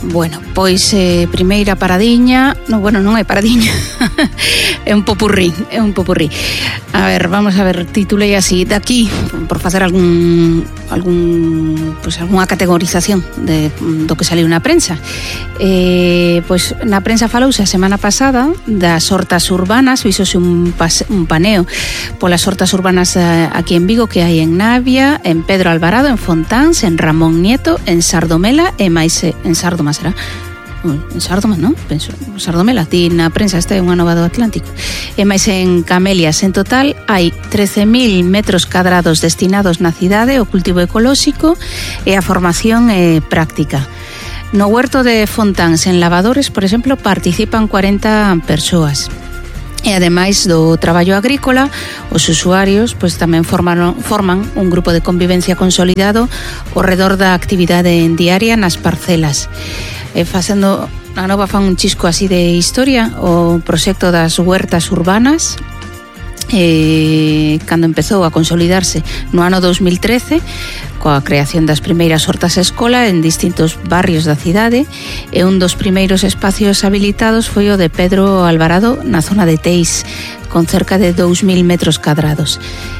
Bueno, pois primeira paradiña, non é paradiña, é un popurrí. A ver, vamos a ver, titulei así, daqui, por facer algunha categorización do que saliu na prensa. Pois na prensa falouse a semana pasada das hortas urbanas, vísose un paneo polas hortas urbanas aquí en Vigo que hai en Navia, en Pedro Alvarado, en Fontáns, en Ramón Nieto, en Sardomela e máis en Sardoma será. En Sardoma, non? Penso, Sardomela, ti na prensa esta é unha nova do Atlántico. E máis en Camelias, en total hai 13.000 metros cadrados destinados na cidade ao cultivo ecolóxico e a formación práctica. No huerto de Fontáns, en Lavadores, por exemplo, participan 40 persoas. E ademais do traballo agrícola, os usuarios pois tamén forman un grupo de convivencia consolidado ao redor da actividade diaria nas parcelas. Facendo a nova fan un chisco así de historia, o proxecto das huertas urbanas, cando empezou a consolidarse no ano 2013 coa creación das primeiras hortas escola en distintos barrios da cidade, e un dos primeiros espacios habilitados foi o de Pedro Alvarado na zona de Teis, con cerca de 2.000 metros cadrados.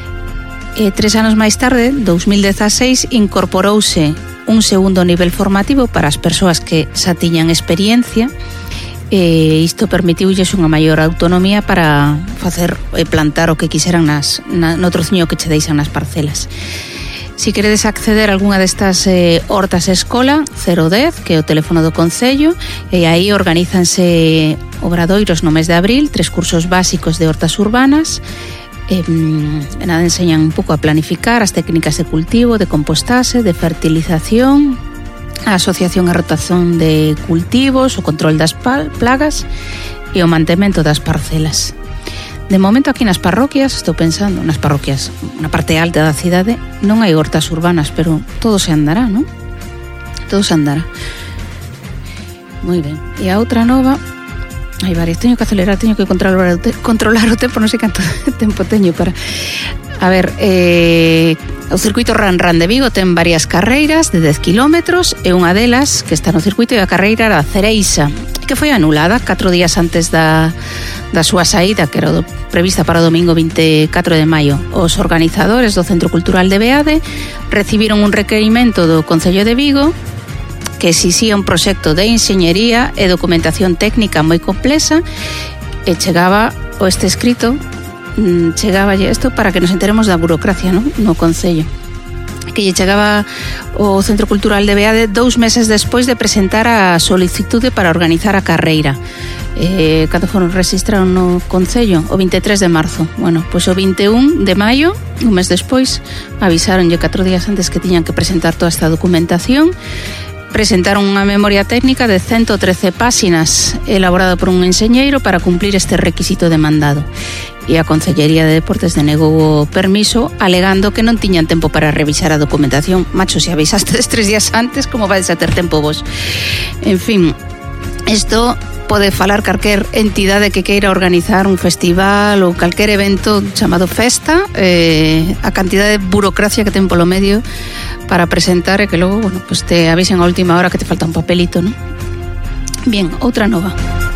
3 anos máis tarde, 2016, incorporouse un segundo nivel formativo para as persoas que xa tiñan experiencia. Isto permitiulles unha maior autonomía para facer e plantar o que quixeran no trociño que che deixan nas parcelas. Si queredes acceder a algunha destas hortas escola, 010, que é o teléfono do Concello, e aí organízanse obradoiros no mes de abril, 3 cursos básicos de hortas urbanas. Enseñan un pouco a planificar as técnicas de cultivo, de compostaxe, de fertilización, a asociación e rotación de cultivos, o control das plagas e o mantemento das parcelas. De momento aquí nas parroquias, estou pensando, nas parroquias, na parte alta da cidade, non hai hortas urbanas, pero todo se andará, non? Todo se andará. Moi ben. E a outra nova, hai varias, teño que acelerar, teño que controlar o tempo, non sei canto tempo teño para... A ver, o circuito Ran de Vigo ten varias carreiras de 10 kilómetros e unha delas que está no circuito é a carreira da Cereixa, que foi anulada 4 días antes da súa saída, que era prevista para o domingo 24 de maio. Os organizadores do Centro Cultural de Beade recibiron un requerimento do Concello de Vigo que exixía un proxecto de enxeñería e documentación técnica moi complexa, e chegaba este escrito, chegaba isto para que nos enteremos da burocracia, non? No Concello, que lle chegaba o Centro Cultural de Beade 2 meses despois de presentar a solicitude para organizar a carreira. Cando foron registraron no Concello? O 23 de marzo. Bueno, pois o 21 de maio, un mes despois, avisaronlle 4 días antes que tiñan que presentar toda esta documentación. Presentaron unha memoria técnica de 113 páxinas elaborada por un enxeñeiro para cumplir este requisito demandado. E a Concellería de Deportes denegou o permiso, alegando que non tiñan tempo para revisar a documentación. Macho, se avisastes 3 días antes, como vais a ter tempo vos? En fin, isto pode falar calquer entidade que queira organizar un festival ou calquer evento chamado festa, a cantidade de burocracia que ten polo medio para presentar, e que logo, bueno, pues te avisen a última hora que te falta un papelito, ¿no? Bien, outra nova.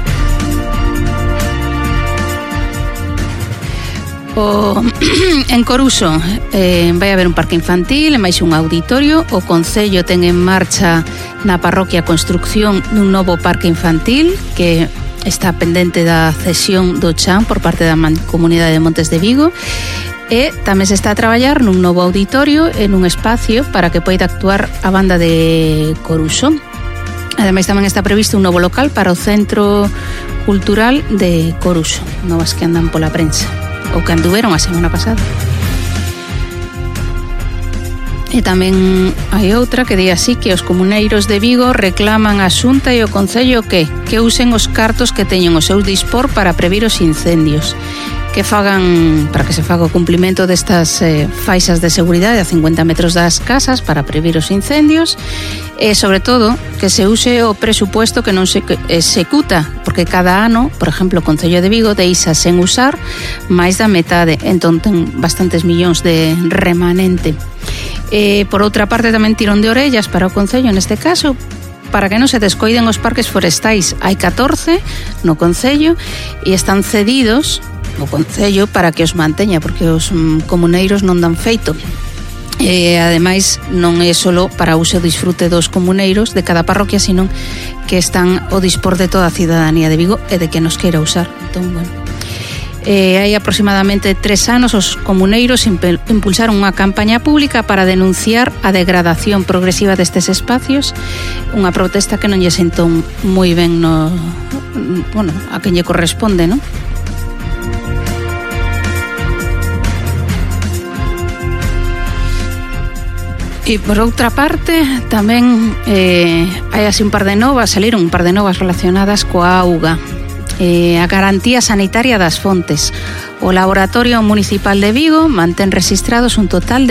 En Coruso vai haber un parque infantil e máis un auditorio. O Concello ten en marcha na parroquia a construcción dun novo parque infantil que está pendente da cesión do chan por parte da Mancomunidade de Montes de Vigo, e tamén se está a traballar nun novo auditorio e nun espacio para que poida actuar a banda de Coruso. Ademais tamén está previsto un novo local para o Centro Cultural de Coruso, novas que andan pola prensa, ou que anduveron a semana pasada. E tamén hai outra que di así, que os comuneiros de Vigo reclaman a Xunta e o Concello que usen os cartos que teñen o seu dispor para previr os incendios, que fagan, para que se faga o cumplimento destas faixas de seguridade a 50 metros das casas para previr os incendios, e sobre todo que se use o presupuesto que non se executa, porque cada ano, por exemplo, o Concello de Vigo deixa sen usar máis da metade, entón ten bastantes millóns de remanente. Por outra parte, tamén tirón de orellas para o Concello neste caso, para que non se descoiden os parques forestais. Hai 14 no concello e están cedidos o concello para que os manteña, porque os comuneiros non dan feito. E ademais non é só para uso e disfrute dos comuneiros de cada parroquia, sino que están ao dispor de toda a cidadanía de Vigo e de que nos queira usar. Entón, bueno, hai aproximadamente 3 anos os comuneiros impulsaron unha campaña pública para denunciar a degradación progresiva destes espacios, unha protesta que non lle sentou moi ben a quen lle corresponde, non? E por outra parte, tamén hai así saliron un par de novas relacionadas coa auga. A garantía sanitaria das fontes. O Laboratorio Municipal de Vigo mantén rexistrados un total de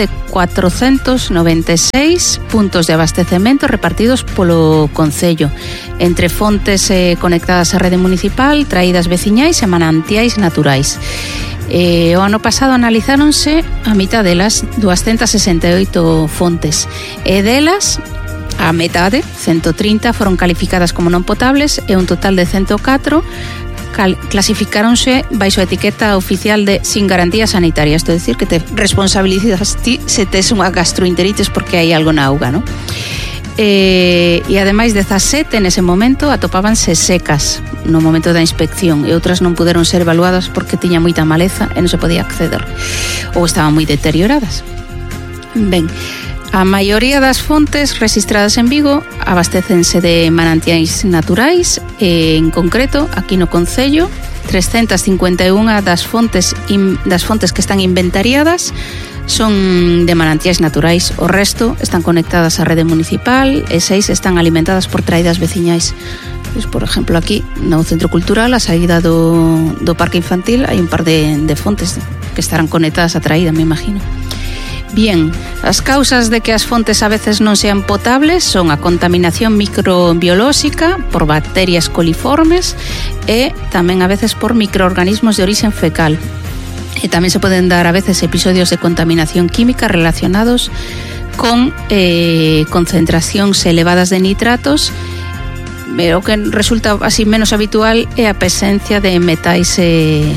496 puntos de abastecemento repartidos polo concello, entre fontes conectadas á rede municipal, traídas veciñais e manantiais naturais. O ano pasado analizáronse a mitad delas 268 fontes e delas a metade, 130, foron calificadas como non potables e un total de 104 clasificáronse baixo a etiqueta oficial de sin garantía sanitaria, isto é dicir que te responsabilizas ti se tes unha gastroenteritis porque hai algo na auga, non? E ademais 17 nese momento atopábanse secas no momento da inspección e outras non puderon ser evaluadas porque tiña moita maleza e non se podía acceder ou estaban moi deterioradas. Ben, a maioría das fontes rexistradas en Vigo abastécense de manantiais naturais e, en concreto, aquí no concello, 351 das fontes que están inventariadas son de manantiais naturais, o resto están conectadas á rede municipal e 6 están alimentadas por traídas veciñais. Pois, por exemplo, aquí no Centro Cultural, a saída do Parque Infantil, hai un par de fontes que estarán conectadas á traída, me imagino. Bien, as causas de que as fontes a veces non sean potables son a contaminación microbiolóxica por bacterias coliformes e tamén a veces por microorganismos de origen fecal. E tamén se poden dar a veces episodios de contaminación química relacionados con concentracións elevadas de nitratos. O que resulta así menos habitual é a presencia de metais. E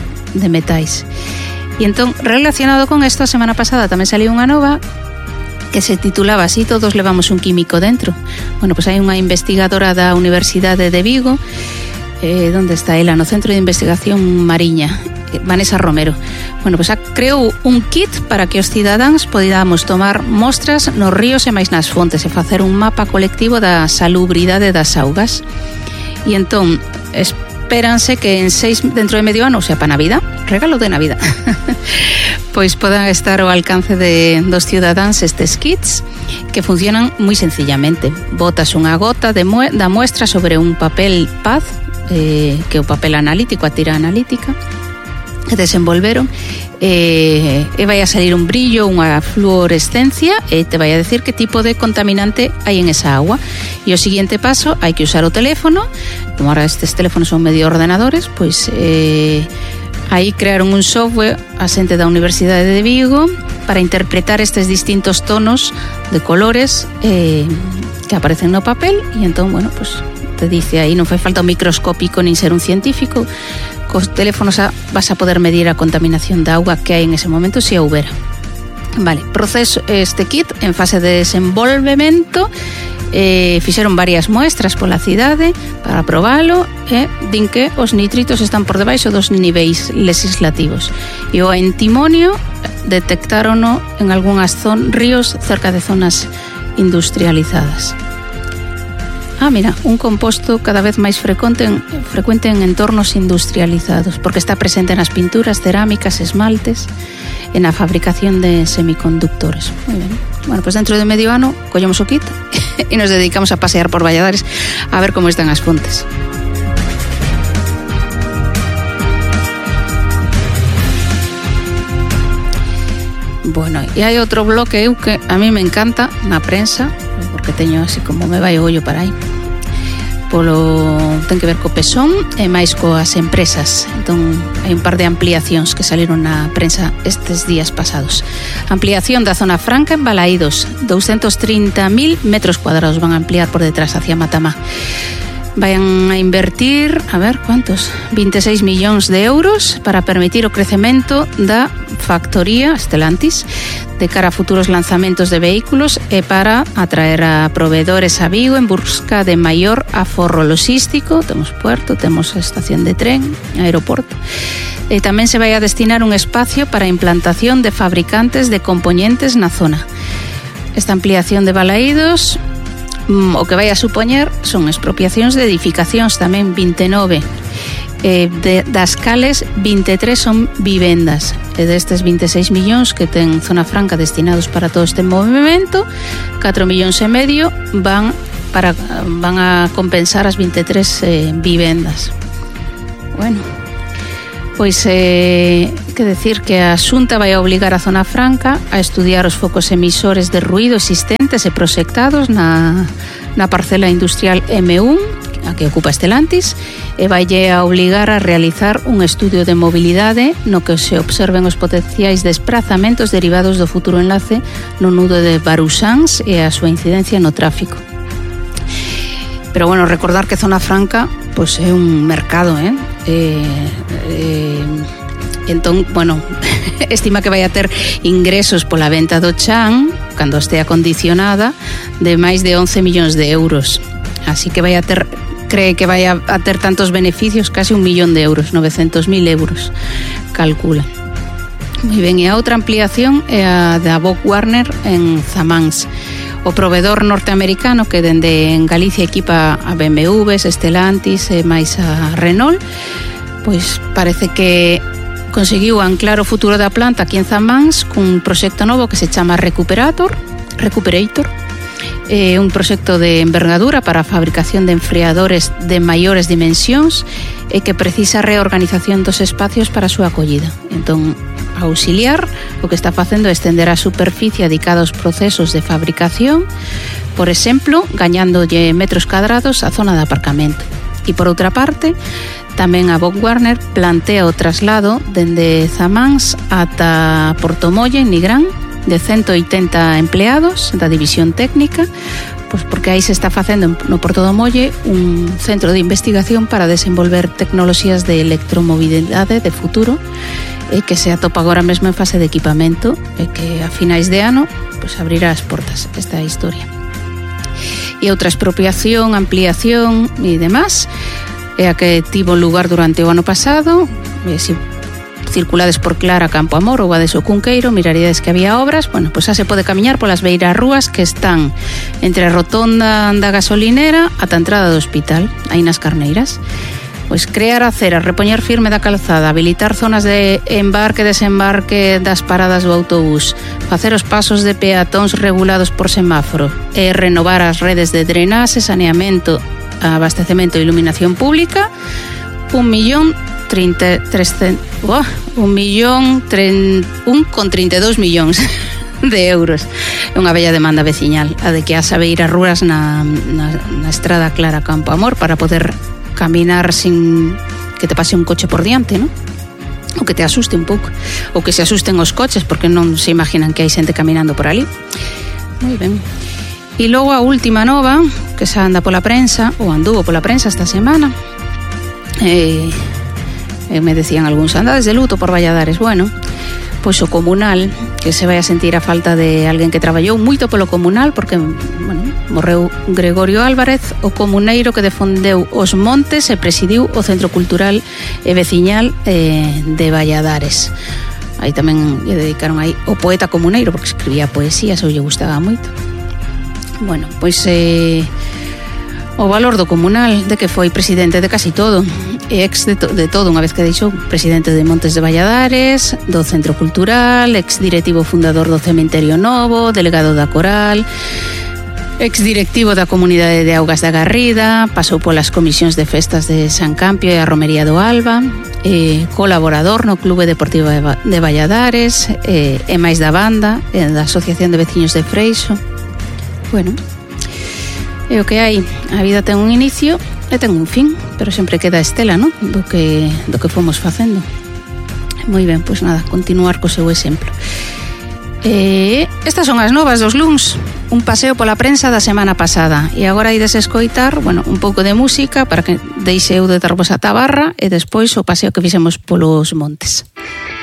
entón, relacionado con isto, a semana pasada tamén saliu unha nova que se titulaba así: todos levamos un químico dentro. Bueno, pois hai unha investigadora da Universidade de Vigo, onde está ela, no Centro de Investigación Mariña, Vanessa Romero. Bueno, pois creou un kit para que os cidadáns podamos tomar mostras nos ríos e máis nas fontes e facer un mapa colectivo da salubridade das augas. E entón, espéranse que dentro de medio ano, o sea, para Navidad, regalo de Navidad, pois podan estar ao alcance dos cidadáns estes kits que funcionan moi sencillamente. Botas unha gota da muestra sobre un papel paz, que é o papel analítico, a tira analítica, que desenvolveron, e vai a salir un brillo, unha fluorescencia, e te vai a decir que tipo de contaminante hai en esa agua. E o seguinte paso, hai que usar o teléfono, como ahora estes teléfonos son medio ordenadores, pois aí crearon un software a xente da Universidade de Vigo para interpretar estes distintos tonos de colores que aparecen no papel, e entón, bueno, pois te dice aí, non fai falta un microscópico nin ser un científico, cos teléfonos vas a poder medir a contaminación da auga que hai en ese momento, se a houbera. Vale, proceso este kit en fase de desenvolvemento. Fixeron varias muestras pola cidade para probalo e din que os nitritos están por debaixo dos niveis legislativos, e o antimonio detectárono en algunhas ríos cerca de zonas industrializadas. Mira, un composto cada vez máis frecuente en entornos industrializados, porque está presente nas pinturas, cerámicas, esmaltes e na fabricación de semiconductores. Moi ben. Bueno, pois dentro de medio ano collemos o kit e nos dedicamos a pasear por Valladares a ver como están as fontes. Bueno, e hai outro bloque que a mí me encanta na prensa, porque teño así como me vai o ollo para aí. ten que ver co PSON e máis coas empresas. Entón, hai un par de ampliacións que saliron na prensa estes días pasados. Ampliación da zona franca en Balaídos, 230.000 metros cuadrados van a ampliar por detrás hacia Matamá. Vayan a invertir, a ver, ¿cuántos? 26 millóns de euros para permitir o crecemento da factoría Stellantis de cara a futuros lanzamentos de vehículos e para atraer a proveedores a Vigo en busca de maior aforro logístico. Temos puerto, temos estación de tren, aeroporto. E tamén se vai a destinar un espacio para a implantación de fabricantes de componentes na zona. Esta ampliación de Balaídos o que vai a supoñer son expropiacións de edificacións tamén 29 das cales 23 son vivendas e destes 26 millóns que ten Zona Franca destinados para todo este movimento, 4 millóns e medio van a compensar as 23 vivendas. Bueno, pois que decir que a Xunta vai a obligar a Zona Franca a estudiar os focos emisores de ruído existentes e proxectados na parcela industrial M1, a que ocupa Stellantis, e vaille a obligar a realizar un estudio de mobilidade no que se observen os potenciais desplazamentos derivados do futuro enlace no nudo de Baruxans e a súa incidencia no tráfico. Pero bueno, recordar que Zona Franca pois é un mercado, entón, bueno, estima que vai a ter ingresos pola venta do chan cando estea condicionada de máis de 11 millóns de euros. Así que cree que vai a ter tantos beneficios, casi 1 millón de euros, 900.000 euros, calcula. Moi ben, e a outra ampliación é a da BorgWarner en Zamáns. O proveedor norteamericano que dende en Galicia equipa a BMWs, Stellantis e máis a Renault, pois parece que conseguiu anclar o futuro da planta aquí en Zamáns cun proxecto novo que se chama Recuperator, un proxecto de envergadura para a fabricación de enfriadores de maiores dimensións e que precisa reorganización dos espacios para a súa acollida. Entón, a auxiliar, o que está facendo é estender a superficie dedicada aos procesos de fabricación, por exemplo, gañándolle metros cadrados a zona de aparcamento. E por outra parte, tamén a BorgWarner plantea o traslado dende Zamáns ata Portomolle, en Nigrán, de 180 empleados da división técnica, pois porque aí se está facendo no Porto do Molle un centro de investigación para desenvolver tecnoloxías de electromobilidade de futuro e que se atopa agora mesmo en fase de equipamento e que a finais de ano pois abrirá as portas esta historia. E outra expropiación, ampliación e demás é a que tivo lugar durante o ano pasado. Se circulades por Clara, Campo Amor ou Guades o Cunqueiro, miraríades que había obras. Bueno, pois xa se pode camiñar polas beiras rúas que están entre a rotonda da gasolinera ata a entrada do hospital, aí nas Carneiras. Pois crear aceras, repoñer firme da calzada, habilitar zonas de embarque e desembarque das paradas do autobús, facer os pasos de peatóns regulados por semáforo e renovar as redes de drenaxe, saneamento, abastecemento e iluminación pública, 1,32 millóns de euros. É unha bella demanda veciñal, a de que haxa beiras rúas na estrada Clara Campo Amor para poder caminar sin que te pase un coche por diante, ¿no? O que te asuste un pouco, ou que se asusten os coches porque non se imaginan que hai xente caminando por ali. Moi ben. E logo a última nova, que xa anda pola prensa, ou anduvo pola prensa esta semana, me decían algúns, andades de luto por Valladares. Bueno, pois o comunal, que se vai a sentir a falta de alguén que traballou moito polo comunal, porque, bueno, morreu Gregorio Álvarez, o comuneiro que defendeu os montes e presidiu o Centro Cultural e Veciñal de Valladares. Aí tamén lle dedicaron aí o poeta comuneiro, porque escribía poesías, ou lle gustaba moito. Bueno, pois o valor do comunal, de que foi presidente de casi todo, e ex de todo, unha vez que deixou presidente de Montes de Valladares, do Centro Cultural, ex directivo fundador do Cementerio Novo, delegado da Coral, ex directivo da Comunidade de Augas da Garrida, pasou polas comisións de festas de San Campio e a Romería do Alba, colaborador no Clube Deportivo de Valladares, e máis da banda, da Asociación de Veciños de Freixo. Bueno, é o que hai, a vida ten un inicio e ten un fin, pero sempre queda a estela, non? Do que fomos facendo. Moi ben, pois nada, continuar co seu exemplo. Estas son as novas dos luns, un paseo pola prensa da semana pasada, e agora ides escoitar, bueno, un pouco de música para que deixe eu de darvos a tabarra e despois o paseo que fixemos polos montes.